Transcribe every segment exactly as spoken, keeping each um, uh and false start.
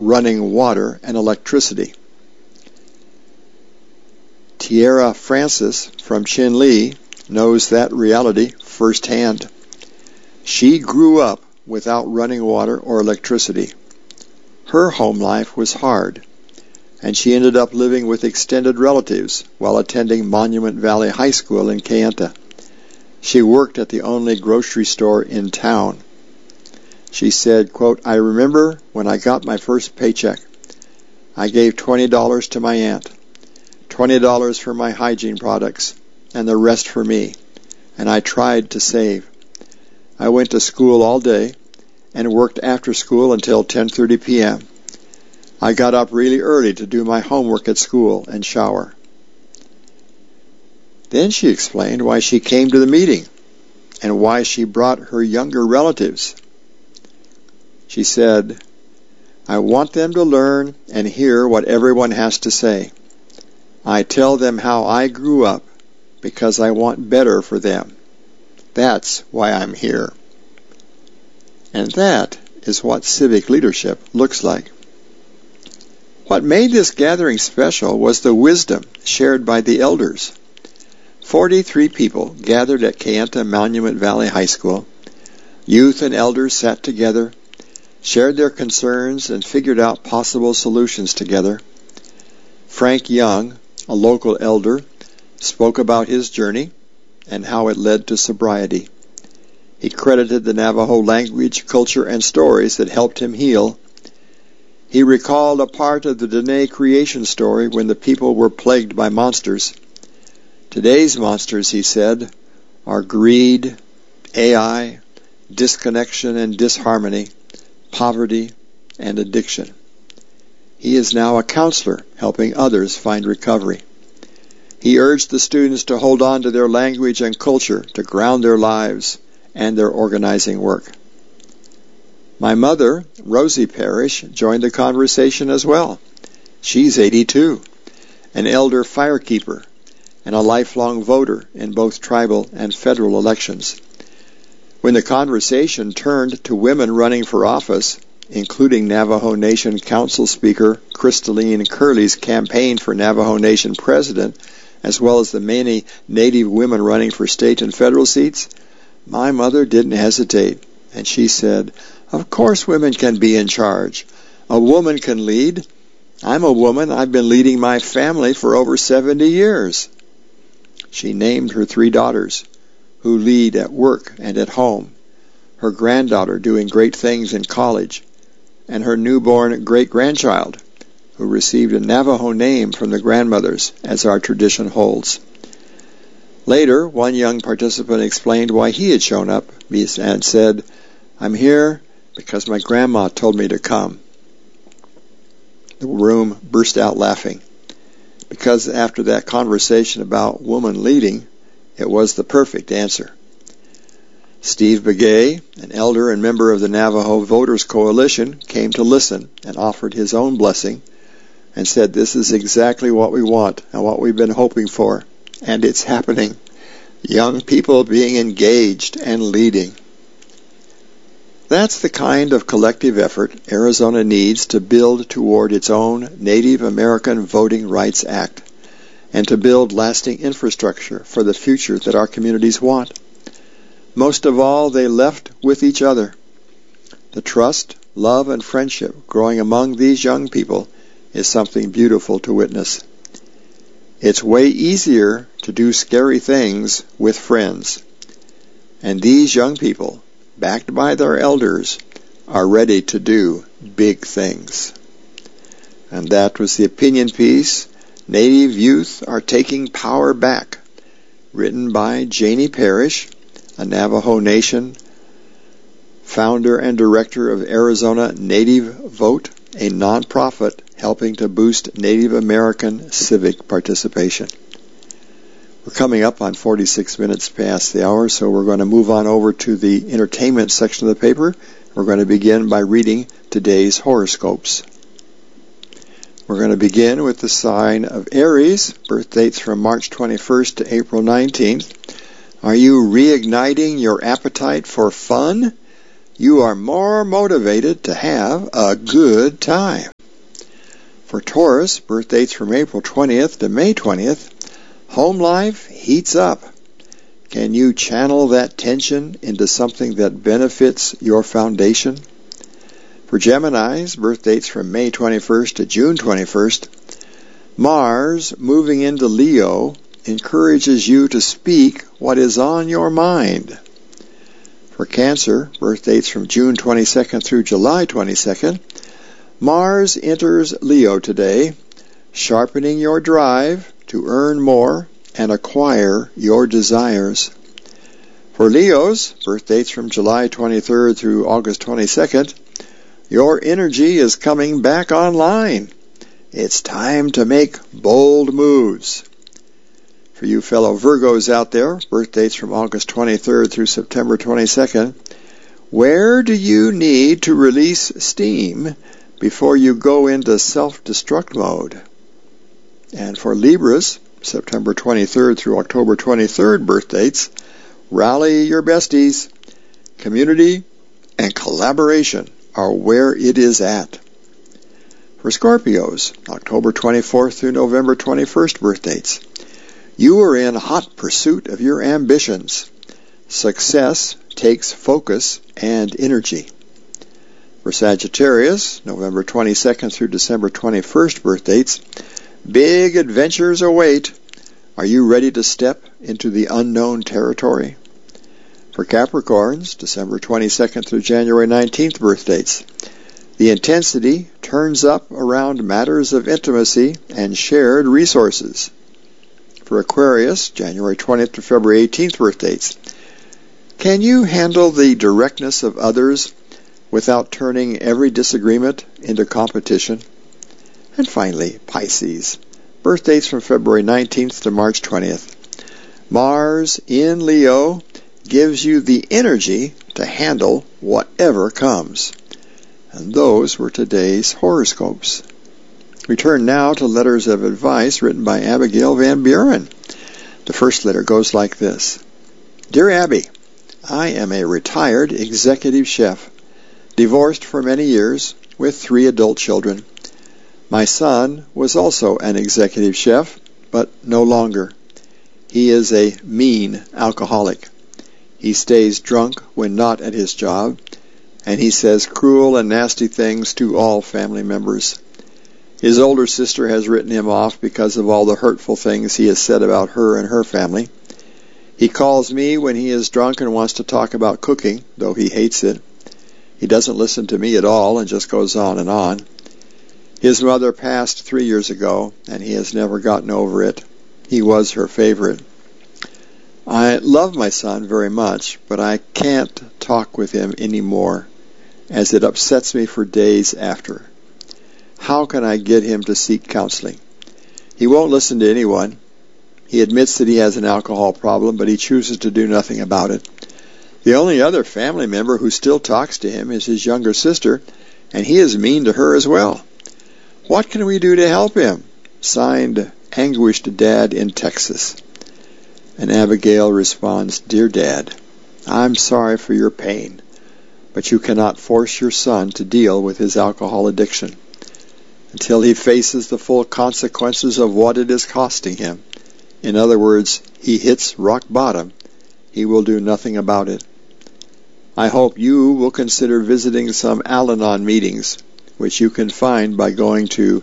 running water and electricity. Tierra Francis from Chin Lee knows that reality firsthand. She grew up without running water or electricity. Her home life was hard, and she ended up living with extended relatives while attending Monument Valley High School in Kayenta. She worked at the only grocery store in town. She said, quote, "I remember when I got my first paycheck. I gave twenty dollars to my aunt, twenty dollars for my hygiene products, and the rest for me, and I tried to save. I went to school all day and worked after school until ten thirty p.m. I got up really early to do my homework at school and shower." Then she explained why she came to the meeting and why she brought her younger relatives. She said, "I want them to learn and hear what everyone has to say. I tell them how I grew up because I want better for them. That's why I'm here." And that is what civic leadership looks like. What made this gathering special was the wisdom shared by the elders. Forty-three people gathered at Kayenta Monument Valley High School. Youth and elders sat together, shared their concerns, and figured out possible solutions together. Frank Young, a local elder, spoke about his journey and how it led to sobriety. He credited the Navajo language, culture, and stories that helped him heal. He recalled a part of the Dene creation story when the people were plagued by monsters. Today's monsters, he said, are greed, A I, disconnection and disharmony, poverty, and addiction. He is now a counselor helping others find recovery. He urged the students to hold on to their language and culture to ground their lives and their organizing work. My mother, Rosie Parrish, joined the conversation as well. She's eighty-two, an elder firekeeper, and a lifelong voter in both tribal and federal elections. When the conversation turned to women running for office, including Navajo Nation Council Speaker Crystalline Curley's campaign for Navajo Nation President, as well as the many Native women running for state and federal seats, my mother didn't hesitate, and she said, "Of course women can be in charge. A woman can lead. I'm a woman. I've been leading my family for over seventy years." She named her three daughters, who lead at work and at home, her granddaughter doing great things in college, and her newborn great-grandchild, who received a Navajo name from the grandmothers, as our tradition holds. Later, one young participant explained why he had shown up and said, "I'm here because my grandma told me to come." The room burst out laughing, because after that conversation about woman leading, it was the perfect answer. Steve Begay, an elder and member of the Navajo Voters Coalition, came to listen and offered his own blessing and said, "This is exactly what we want and what we've been hoping for, and it's happening. Young people being engaged and leading." That's the kind of collective effort Arizona needs to build toward its own Native American Voting Rights Act and to build lasting infrastructure for the future that our communities want. Most of all, they left with each other. The trust, love, and friendship growing among these young people is something beautiful to witness. It's way easier to do scary things with friends. And these young people, backed by their elders, are ready to do big things. And that was the opinion piece, "Native Youth Are Taking Power Back," written by Janie Parrish, a Navajo Nation founder and director of Arizona Native Vote, a nonprofit helping to boost Native American civic participation. We're coming up on forty-six minutes past the hour, so we're going to move on over to the entertainment section of the paper. We're going to begin by reading today's horoscopes. We're going to begin with the sign of Aries, birth dates from March twenty-first to April nineteenth. Are you reigniting your appetite for fun? You are more motivated to have a good time. For Taurus, birth dates from April twentieth to May twentieth, home life heats up. Can you channel that tension into something that benefits your foundation? For Geminis, birth dates from May twenty-first to June twenty-first, Mars, moving into Leo, encourages you to speak what is on your mind. For Cancer, birth dates from June twenty-second through July twenty-second, Mars enters Leo today, sharpening your drive to earn more and acquire your desires. For Leos, birth dates from July twenty-third through August twenty-second, your energy is coming back online. It's time to make bold moves. For you fellow Virgos out there, birth dates from August twenty-third through September twenty-second, where do you need to release steam before you go into self-destruct mode? And for Libras, September twenty-third through October twenty-third birth dates, rally your besties. Community and collaboration are where it is at. For Scorpios, October twenty-fourth through November twenty-first birth dates, you are in hot pursuit of your ambitions. Success takes focus and energy. For Sagittarius, November twenty-second through December twenty-first birth dates, big adventures await. Are you ready to step into the unknown territory? For Capricorns, December twenty-second through January nineteenth birth dates, the intensity turns up around matters of intimacy and shared resources. For Aquarius, January twentieth to February eighteenth birth dates, can you handle the directness of others without turning every disagreement into competition? And finally, Pisces, birth dates from February nineteenth to March twentieth. Mars in Leo gives you the energy to handle whatever comes. And those were today's horoscopes. We turn now to letters of advice written by Abigail Van Buren. The first letter goes like this. Dear Abby, I am a retired executive chef, divorced for many years with three adult children. My son was also an executive chef, but no longer. He is a mean alcoholic. He stays drunk when not at his job, and he says cruel and nasty things to all family members. His older sister has written him off because of all the hurtful things he has said about her and her family. He calls me when he is drunk and wants to talk about cooking, though he hates it. He doesn't listen to me at all and just goes on and on. His mother passed three years ago, and he has never gotten over it. He was her favorite. I love my son very much, but I can't talk with him anymore, as it upsets me for days after. How can I get him to seek counseling? He won't listen to anyone. He admits that he has an alcohol problem, but he chooses to do nothing about it. The only other family member who still talks to him is his younger sister, and he is mean to her as well. What can we do to help him? Signed, Anguished Dad in Texas. And Abigail responds, Dear Dad, I'm sorry for your pain, but you cannot force your son to deal with his alcohol addiction. Until he faces the full consequences of what it is costing him, in other words, he hits rock bottom, he will do nothing about it. I hope you will consider visiting some Al-Anon meetings, which you can find by going to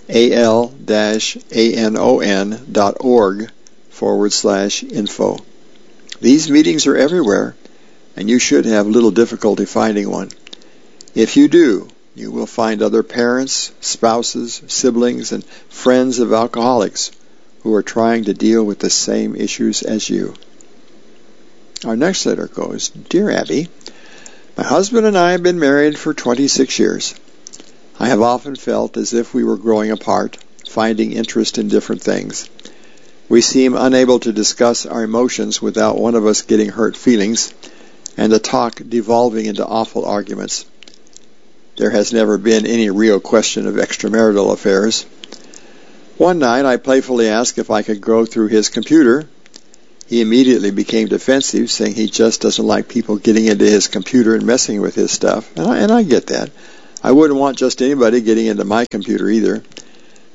al-anon.org forward slash info. These meetings are everywhere, and you should have little difficulty finding one. If you do, you will find other parents, spouses, siblings, and friends of alcoholics who are trying to deal with the same issues as you. Our next letter goes, Dear Abby, my husband and I have been married for twenty-six years. I have often felt as if we were growing apart, finding interest in different things. We seem unable to discuss our emotions without one of us getting hurt feelings, and the talk devolving into awful arguments. There has never been any real question of extramarital affairs. One night I playfully asked if I could go through his computer. He immediately became defensive, saying he just doesn't like people getting into his computer and messing with his stuff. And I, and I get that. I wouldn't want just anybody getting into my computer either.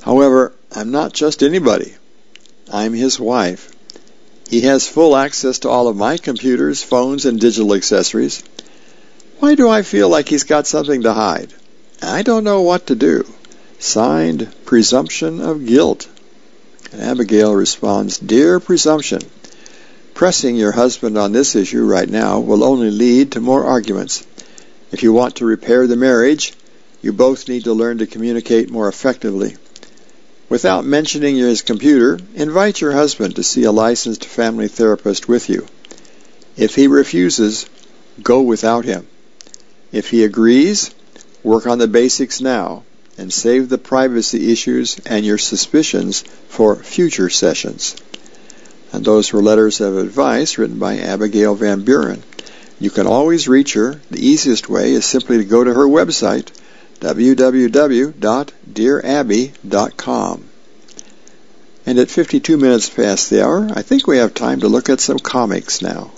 However, I'm not just anybody. I'm his wife. He has full access to all of my computers, phones, and digital accessories. Why do I feel like he's got something to hide? I don't know what to do. Signed, Presumption of Guilt. And Abigail responds, Dear Presumption, pressing your husband on this issue right now will only lead to more arguments. If you want to repair the marriage, you both need to learn to communicate more effectively. Without mentioning his computer, invite your husband to see a licensed family therapist with you. If he refuses, go without him. If he agrees, work on the basics now and save the privacy issues and your suspicions for future sessions. And those were letters of advice written by Abigail Van Buren. You can always reach her. The easiest way is simply to go to her website, w w w dot dear abby dot com. And at fifty-two minutes past the hour, I think we have time to look at some comics now.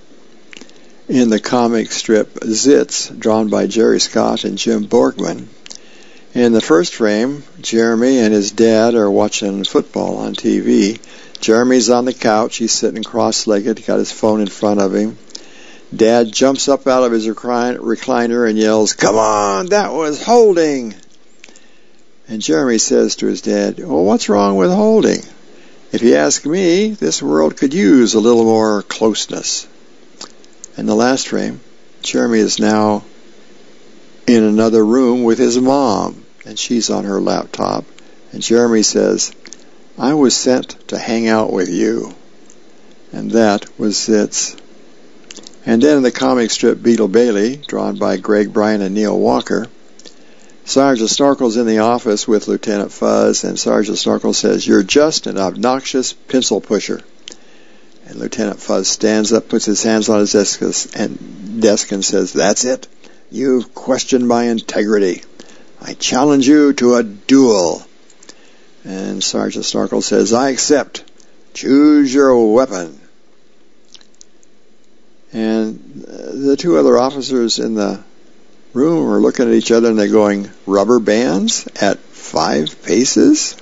In the comic strip Zits, drawn by Jerry Scott and Jim Borgman, in the first frame, Jeremy and his dad are watching football on T V. Jeremy's on the couch. He's sitting cross-legged, got his phone in front of him. Dad jumps up out of his recliner and yells, Come on, that was holding! And Jeremy says to his dad, Well, what's wrong with holding? If you ask me, this world could use a little more closeness. In the last frame, Jeremy is now in another room with his mom, and she's on her laptop. And Jeremy says, I was sent to hang out with you. And that was Zits. And then in the comic strip Beetle Bailey, drawn by Greg Bryan and Neil Walker, Sergeant Snorkel's in the office with Lieutenant Fuzz, and Sergeant Snorkel says, You're just an obnoxious pencil pusher. And Lieutenant Fuzz stands up, puts his hands on his desk and, desk and says, That's it. You've questioned my integrity. I challenge you to a duel. And Sergeant Snorkel says, I accept. Choose your weapon. And the two other officers in the room are looking at each other and they're going, Rubber bands at five paces?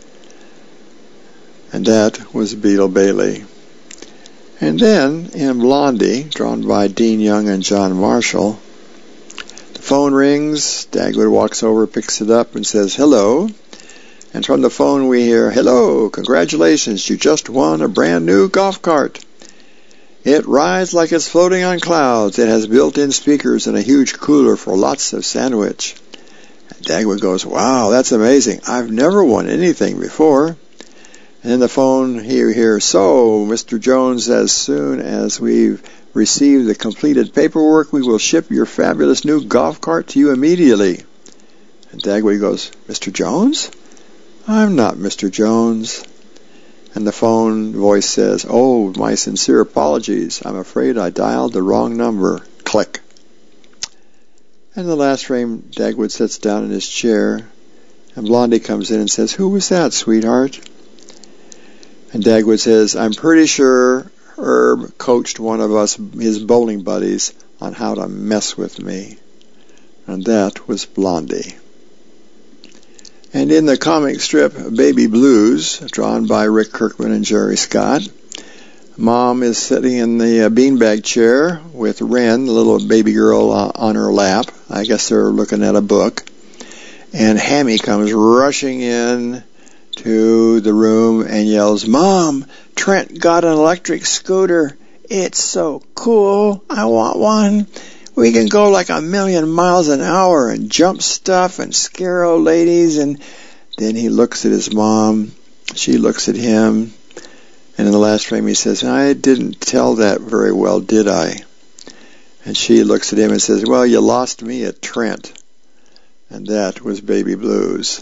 And that was Beetle Bailey. And then in Blondie, drawn by Dean Young and John Marshall, the phone rings. Dagwood walks over, picks it up, and says, Hello. And from the phone we hear, Hello, congratulations, you just won a brand new golf cart. It rides like it's floating on clouds. It has built-in speakers and a huge cooler for lots of sandwich. And Dagwood goes, Wow, that's amazing. I've never won anything before. And in the phone you hear, So, Mister Jones, as soon as we've received the completed paperwork, we will ship your fabulous new golf cart to you immediately. And Dagwood goes, Mister Jones? I'm not Mister Jones. And the phone voice says, Oh, my sincere apologies. I'm afraid I dialed the wrong number. Click. And in the last frame, Dagwood sits down in his chair, and Blondie comes in and says, Who was that, sweetheart? And Dagwood says, I'm pretty sure Herb coached one of us, his bowling buddies, on how to mess with me. And that was Blondie. And in the comic strip Baby Blues, drawn by Rick Kirkman and Jerry Scott, Mom is sitting in the beanbag chair with Wren, the little baby girl, uh, on her lap. I guess they're looking at a book. And Hammy comes rushing in to the room and yells, Mom, Trent got an electric scooter. It's so cool. I want one. We can go like a million miles an hour and jump stuff and scare old ladies. And then he looks at his mom. She looks at him. And in the last frame he says, I didn't tell that very well, did I? And she looks at him and says, Well, you lost me at Trent. And that was Baby Blues.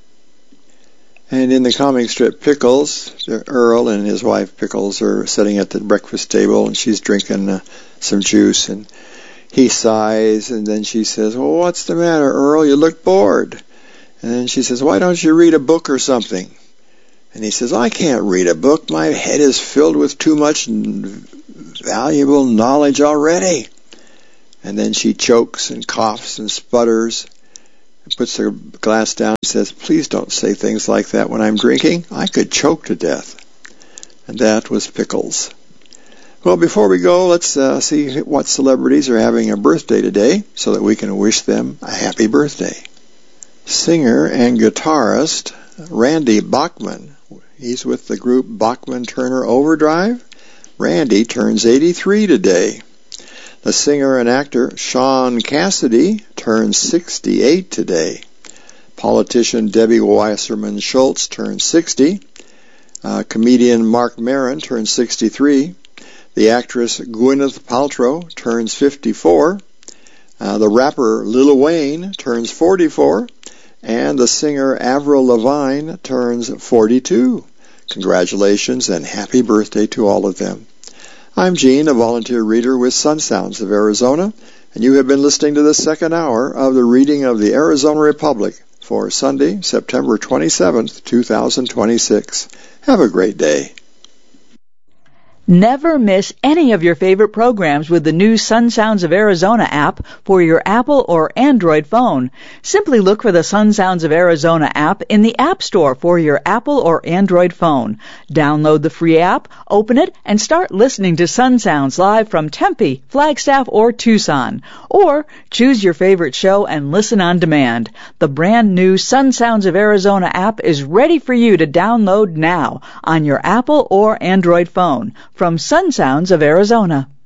And in the comic strip Pickles, Earl and his wife Pickles are sitting at the breakfast table, and she's drinking uh, some juice, and he sighs, and then she says, Well, what's the matter, Earl? You look bored. And then she says, Why don't you read a book or something? And he says, I can't read a book. My head is filled with too much valuable knowledge already. And then she chokes and coughs and sputters. puts her glass down and says, "Please don't say things like that when I'm drinking. I could choke to death." And that was Pickles. Well, before we go, let's uh, see what celebrities are having a birthday today so that we can wish them a happy birthday. Singer and guitarist Randy Bachman. He's with the group Bachman Turner Overdrive. Randy turns eighty-three today. The singer and actor Sean Cassidy turns sixty-eight today. Politician Debbie Wasserman Schultz turns sixty. Uh, comedian Marc Maron turns sixty-three. The actress Gwyneth Paltrow turns fifty-four. Uh, the rapper Lil Wayne turns forty-four. And the singer Avril Lavigne turns forty-two. Congratulations and happy birthday to all of them. I'm Gene, a volunteer reader with Sun Sounds of Arizona, and you have been listening to the second hour of the reading of the Arizona Republic for Sunday, September twenty-seventh, two thousand twenty-six. Have a great day. Never miss any of your favorite programs with the new Sun Sounds of Arizona app for your Apple or Android phone. Simply look for the Sun Sounds of Arizona app in the App Store for your Apple or Android phone. Download the free app, open it, and start listening to Sun Sounds live from Tempe, Flagstaff, or Tucson. Or choose your favorite show and listen on demand. The brand new Sun Sounds of Arizona app is ready for you to download now on your Apple or Android phone. From Sun Sounds of Arizona.